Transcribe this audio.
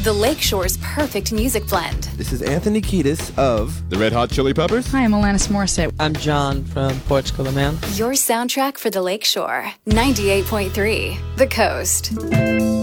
the Lakeshore's perfect music blend. This is Anthony Kiedis of the Red Hot Chili Peppers. Hi, I'm Alanis Morissette. I'm John from Portugal, Man. Your soundtrack for the Lakeshore. 98.3 The Coast.